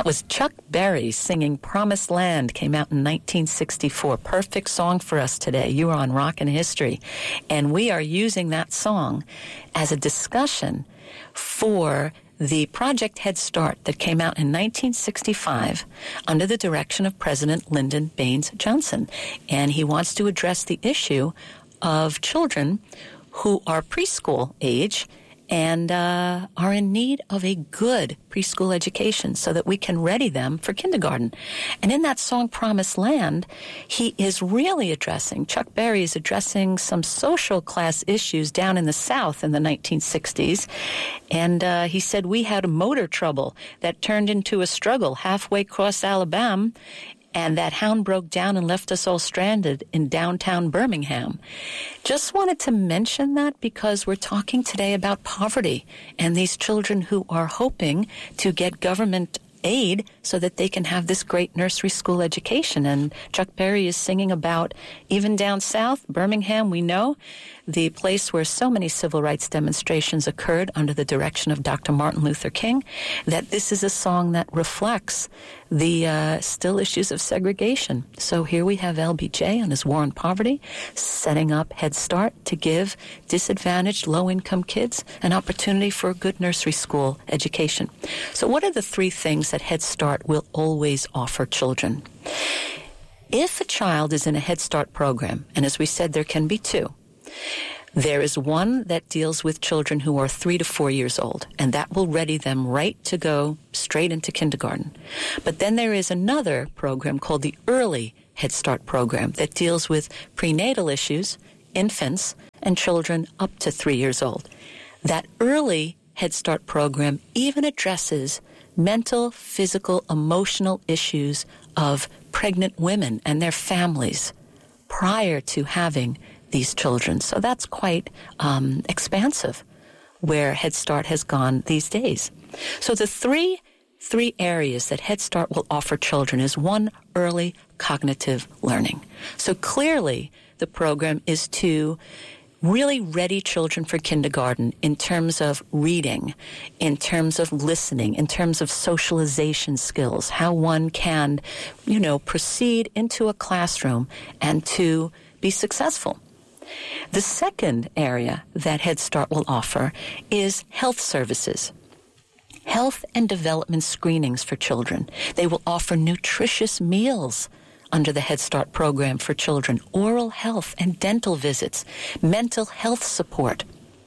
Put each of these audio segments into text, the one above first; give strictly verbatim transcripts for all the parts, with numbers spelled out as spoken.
That was Chuck Berry singing Promised Land, came out in nineteen sixty-four. Perfect song for us today. You are on Rockin' History. And we are using that song as a discussion for the Project Head Start that came out in nineteen sixty-five under the direction of President Lyndon Baines Johnson. And he wants to address the issue of children who are preschool age and uh, are in need of a good preschool education so that we can ready them for kindergarten. And in that song, Promised Land, he is really addressing, Chuck Berry is addressing some social class issues down in the South in the nineteen sixties. And uh, he said, we had a motor trouble that turned into a struggle halfway across Alabama, and that hound broke down and left us all stranded in downtown Birmingham. Just wanted to mention that because we're talking today about poverty and these children who are hoping to get government aid so that they can have this great nursery school education. And Chuck Berry is singing about, even down south, Birmingham, we know, the place where so many civil rights demonstrations occurred under the direction of Doctor Martin Luther King, that this is a song that reflects the uh, still issues of segregation. So here we have L B J on his War on Poverty, setting up Head Start to give disadvantaged, low-income kids an opportunity for a good nursery school education. So what are the three things that Head Start will always offer children? If a child is in a Head Start program, and as we said, there can be two, there is one that deals with children who are three to four years old, and that will ready them right to go straight into kindergarten. But then there is another program called the Early Head Start program that deals with prenatal issues, infants, and children up to three years old. That Early Head Start program even addresses mental, physical, emotional issues of pregnant women and their families prior to having these children. So that's quite um, expansive where Head Start has gone these days. So the three three areas that Head Start will offer children is one, early cognitive learning. So clearly the program is to really ready children for kindergarten in terms of reading, in terms of listening, in terms of socialization skills, how one can, you know, proceed into a classroom and to be successful. The second area that Head Start will offer is health services. Health and development screenings for children. They will offer nutritious meals under the Head Start program for children, oral health and dental visits, mental health support,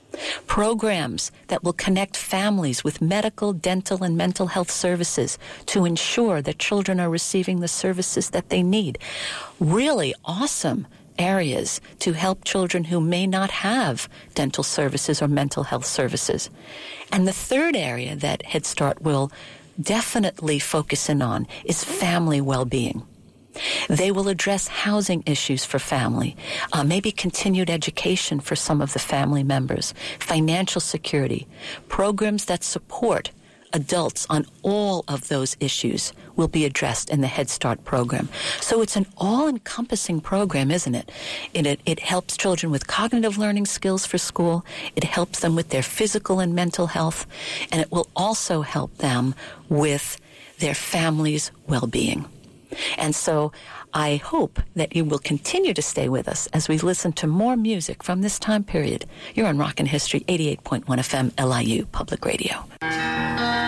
programs that will connect families with medical, dental, and mental health services to ensure that children are receiving the services that they need. Really awesome areas to help children who may not have dental services or mental health services. And the third area that Head Start will definitely focus in on is family well-being. They will address housing issues for family, uh, maybe continued education for some of the family members, financial security, programs that support adults on all of those issues will be addressed in the Head Start program. So it's an all-encompassing program, isn't it? It, it? it helps children with cognitive learning skills for school. It helps them with their physical and mental health. And it will also help them with their family's well-being. And so I hope that you will continue to stay with us as we listen to more music from this time period. You're on Rockin' History, eighty-eight point one F M, L I U Public Radio.